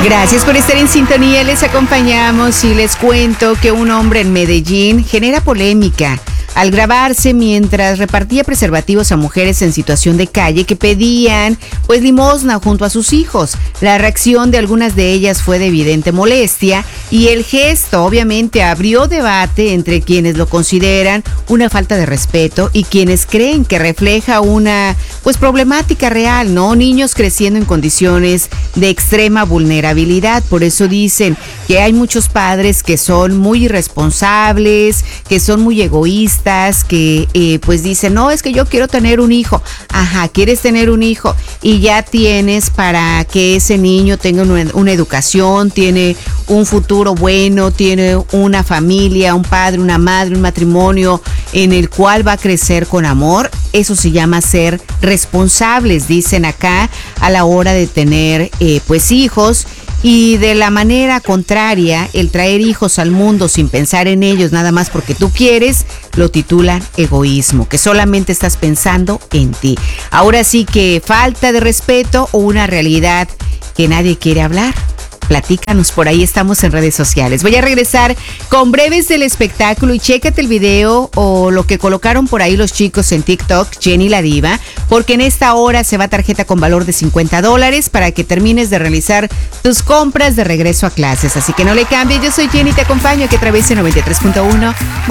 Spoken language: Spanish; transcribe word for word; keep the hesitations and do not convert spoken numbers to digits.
Gracias por estar en sintonía, les acompañamos y les cuento que un hombre en Medellín genera polémica al grabarse mientras repartía preservativos a mujeres en situación de calle que pedían pues limosna junto a sus hijos. La reacción de algunas de ellas fue de evidente molestia y el gesto obviamente abrió debate entre quienes lo consideran una falta de respeto y quienes creen que refleja una pues problemática real, ¿no? Niños creciendo en condiciones de extrema vulnerabilidad. Por eso dicen que hay muchos padres que son muy irresponsables, que son muy egoístas, que eh, pues dicen, no, es que yo quiero tener un hijo. Ajá, quieres tener un hijo y ya tienes para que ese niño tenga una, una educación, tiene un futuro bueno, tiene una familia, un padre, una madre, un matrimonio en el cual va a crecer con amor. Eso se llama ser responsables, dicen acá, a la hora de tener eh, pues hijos. Y de la manera contraria, el traer hijos al mundo sin pensar en ellos nada más porque tú quieres, lo titulan egoísmo, que solamente estás pensando en ti. Ahora sí que falta de respeto o una realidad que nadie quiere hablar. Platícanos, por ahí estamos en redes sociales. Voy a regresar con breves del espectáculo y chécate el video o lo que colocaron por ahí los chicos en TikTok, Jenny la Diva, porque en esta hora se va tarjeta con valor de cincuenta dólares para que termines de realizar tus compras de regreso a clases. Así que no le cambies, yo soy Jenny, te acompaño aquí a través de noventa y tres punto uno.